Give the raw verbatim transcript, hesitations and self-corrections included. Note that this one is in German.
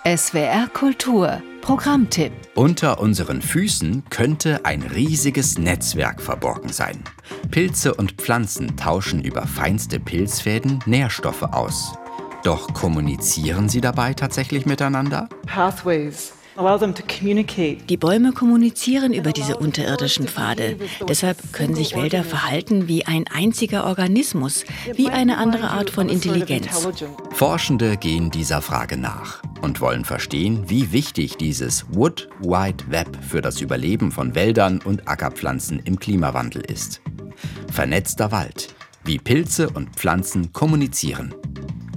S W R Kultur Programmtipp. Unter unseren Füßen könnte ein riesiges Netzwerk verborgen sein. Pilze und Pflanzen tauschen über feinste Pilzfäden Nährstoffe aus. Doch kommunizieren sie dabei tatsächlich miteinander? Die Bäume kommunizieren über diese unterirdischen Pfade. Deshalb können sich Wälder verhalten wie ein einziger Organismus, wie eine andere Art von Intelligenz. Forschende gehen dieser Frage nach und wollen verstehen, wie wichtig dieses Wood Wide Web für das Überleben von Wäldern und Ackerpflanzen im Klimawandel ist. Vernetzter Wald, wie Pilze und Pflanzen kommunizieren.